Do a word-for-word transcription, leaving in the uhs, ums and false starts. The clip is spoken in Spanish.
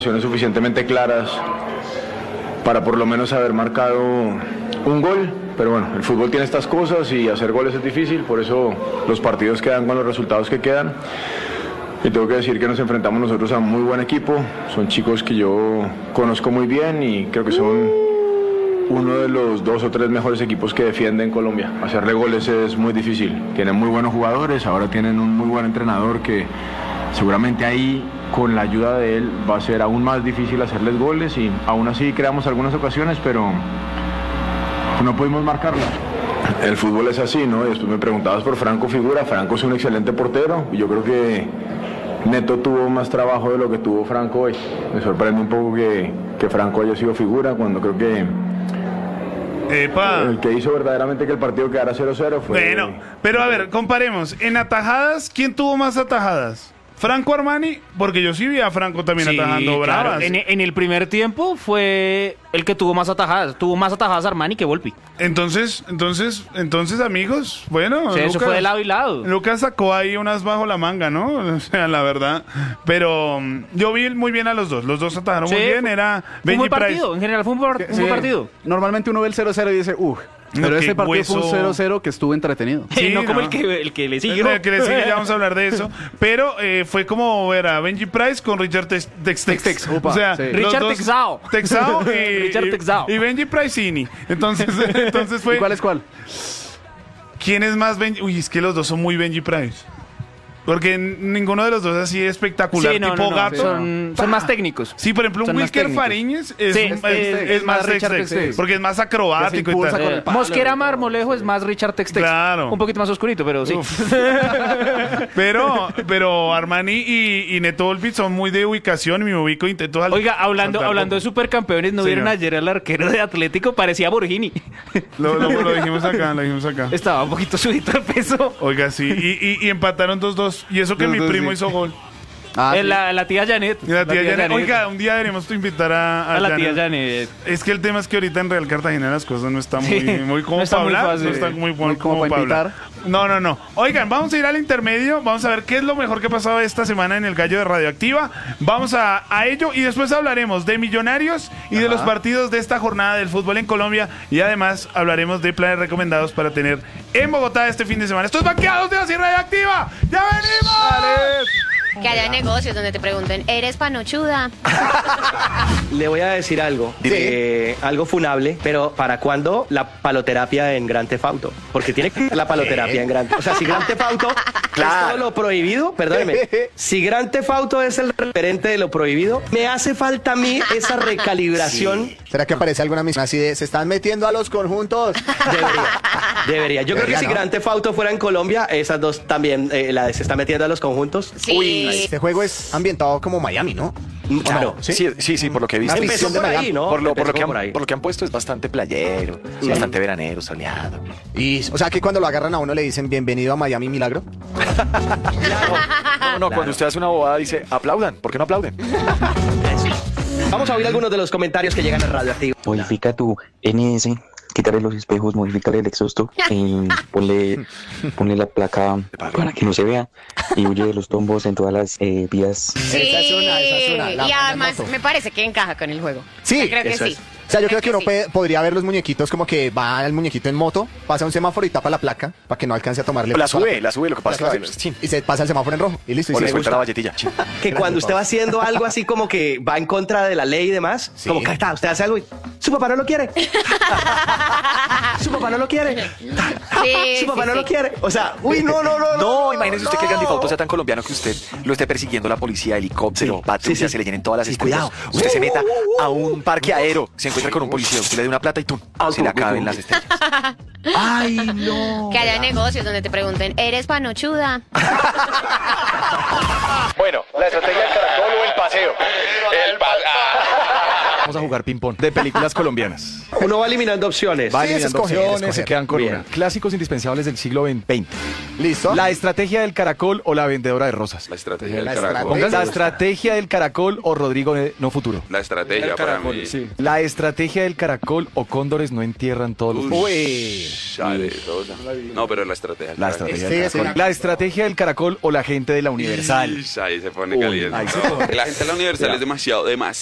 Suficientemente claras para por lo menos haber marcado un gol, pero bueno, el fútbol tiene estas cosas y hacer goles es difícil, por eso los partidos quedan con los resultados que quedan. Y tengo que decir que nos enfrentamos nosotros a un muy buen equipo, son chicos que yo conozco muy bien y creo que son uno de los dos o tres mejores equipos que defienden Colombia. Hacerle goles es muy difícil, tienen muy buenos jugadores, ahora tienen un muy buen entrenador que seguramente ahí con la ayuda de él va a ser aún más difícil hacerles goles y aún así creamos algunas ocasiones, pero no pudimos marcarlas. El fútbol es así, ¿no? Y después me preguntabas por Franco Figura. Franco es un excelente portero y yo creo que Neto tuvo más trabajo de lo que tuvo Franco hoy. Me sorprende un poco que, que Franco haya sido figura cuando creo que Epa. el que hizo verdaderamente que el partido quedara cero cero fue... Bueno, pero a ver, comparemos. En atajadas, ¿quién tuvo más atajadas? ¿Franco Armani? Porque yo sí vi a Franco también Sí, atajando claro. bravas. En, en el primer tiempo fue el que tuvo más atajadas. Tuvo más atajadas Armani que Volpi. Entonces, entonces, entonces, amigos, bueno, Sí, eso fue de lado y lado. Lucas sacó ahí unas bajo la manga, ¿no? O sea, la verdad. Pero um, yo vi muy bien a los dos. Los dos atajaron Sí, muy bien. fue- Era Fue un Benji buen Price. partido. En general fue un, par- un Sí. buen partido. Normalmente uno ve el cero cero y dice, uff, No, pero qué este partido fue un hueso. cero cero que estuvo entretenido. Sí, Sí, no como no. el que, el que le siguió. El que le sigue, ya vamos a hablar de eso. Pero eh, fue como ver a Benji Price con Richard Tex Tex. Tex. Tex, upa, O sea, sí. los Richard dos- Texao. Texao y, Richard y- Texao. y Benji Pricini. Entonces, entonces fue. ¿Y cuál es cuál? ¿Quién es más Benji? Uy, es que los dos son muy Benji Price. Porque ninguno de los dos así espectacular, Sí, no, tipo no, no, gato. Son, son más técnicos. Sí, por ejemplo, un Son más Wilker técnicos. Fariñez es, Sí, es, es- es es más más Tex Richard Tex, Tex. porque es más acrobático y impulsa tal. con Eh, el palo, Mosquera ¿no? Marmolejo es más Richard Tex Tex. Claro. Un poquito más oscurito, pero sí. Uf. pero, pero Armani y, y Neto Volpi son muy de ubicación y me ubico e intento sal- Oiga, hablando, saltar hablando de poco. supercampeones, ¿no Señor. vieron ayer al arquero de Atlético? Parecía Borghini. Lo, lo, lo dijimos acá, lo dijimos acá. Estaba un poquito subito de peso. Oiga, sí, y, y, y empataron dos dos. Y eso que dos mi dos, primo sí. hizo gol. Ah, Eh, sí. la, la tía Janet. Y la tía Janet. Oiga, un día deberíamos invitar a, a A la Janet. tía Janet. Es que el tema es que ahorita en Real Cartagena las cosas no están muy, Sí, muy como no está para muy hablar. fácil. No están muy, Muy como como para para hablar. No, no, no. Oigan, vamos a ir al intermedio. Vamos a ver qué es lo mejor que ha pasado esta semana en el Gallo de Radioactiva. Vamos a, a ello y después hablaremos de Millonarios y de los partidos de esta jornada del fútbol en Colombia. Y además hablaremos de planes recomendados para tener en Bogotá este fin de semana. Estos Banqueados de la Sierra Radioactiva. ¡Ya venimos! Que haya negocios donde te pregunten, ¿eres panochuda? Le voy a decir algo, eh, algo funable, pero ¿para cuándo la paloterapia en Gran Theft Auto? Porque tiene que ser la paloterapia en Gran Theft Auto. O sea, si Gran Theft Auto es todo lo prohibido, perdóneme, si Gran Theft Auto es el referente de lo prohibido, me hace falta a mí esa recalibración. ¿Será que aparece alguna misión así de se están metiendo a los conjuntos? Debería, debería. Yo creo Debería, que si ¿no? Gran Theft Auto fuera en Colombia, esas dos también, eh, la de se está metiendo a los conjuntos. Sí. Este juego es ambientado como Miami, ¿no? Claro. ¿Sí? Sí, sí, sí, por lo que he visto. Una Empezó ficción de por ahí, Miami. ¿no? Por lo, por, lo Empezó que por han, ahí. por lo que han puesto es bastante playero, bastante veranero, soleado. Y, o sea, que cuando lo agarran a uno le dicen bienvenido a Miami Milagro. No, no, cuando usted hace una bobada dice aplaudan, ¿por qué no aplauden? Vamos a oír algunos de los comentarios que llegan a Radioactivo. Modifica tu N S, quítale los espejos, modifica el exhausto, y ponle, ponle la placa para que no se vea y huye de los tombos en todas las eh, vías. Sí. Esa es una, esa es una, la- y la además moto. me parece que encaja con el juego. Sí, Yo creo que eso sí. es. O sea, yo creo que uno sí. puede- podría ver los muñequitos como que va el muñequito en moto, pasa un semáforo y tapa la placa para que no alcance a tomarle. La foto a sube, la sube, lo que pasa es que placa, chin, y se pasa el semáforo en rojo y listo. Y o si le le suelta gusta. la valletilla. Chin. Que cuando usted va haciendo algo así como que va en contra de la ley y demás, Sí. como que está, usted hace algo y su papá no lo quiere. Su papá no lo quiere. Sí, Su papá sí, no sí. lo quiere. O sea, uy, no, no, no. No, imagínese usted que el no. Grand Theft Auto sea tan colombiano que usted lo esté persiguiendo la policía, helicóptero, Sí, patrulla, sí, sí. se le llenen todas las Sí, estrellas. cuidado. Usted se meta a un parque aéreo, se encuentra con un policía, usted le dé una plata y ¡tum! Se le acaben las estrellas. Ay, no. Que haya negocios donde te pregunten, ¿eres panochuda? Bueno, la estrategia del caracol o el paseo. El Vamos a jugar ping-pong. De películas colombianas. Uno va eliminando opciones. Va Sí, es eliminando escoger, opciones, escoger. se quedan con Bien. una. Clásicos indispensables del siglo veinte. ¿Listo? La estrategia del caracol o la vendedora de rosas. La estrategia del La caracol. estrategia. Póngase la estrategia del caracol o Rodrigo de No Futuro. La estrategia El para caracol, mí. sí. La estrategia del caracol o cóndores no entierran todos los Uy. Uy. Sale, Rosa. No, pero la estrategia. del La caracol. estrategia Sí, del sí. caracol. La estrategia del caracol o la gente de la Universal. Ish, ahí se pone Uy, caliente. ahí se pone. La gente de la Universal Ya. es demasiado, demasiado